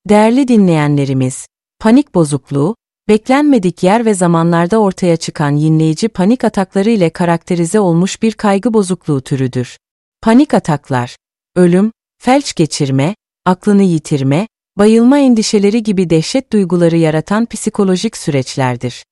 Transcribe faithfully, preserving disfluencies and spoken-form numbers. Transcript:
Değerli dinleyenlerimiz, panik bozukluğu, beklenmedik yer ve zamanlarda ortaya çıkan yinleyici panik atakları ile karakterize olmuş bir kaygı bozukluğu türüdür. Panik ataklar, ölüm, felç geçirme, aklını yitirme, bayılma endişeleri gibi dehşet duyguları yaratan psikolojik süreçlerdir.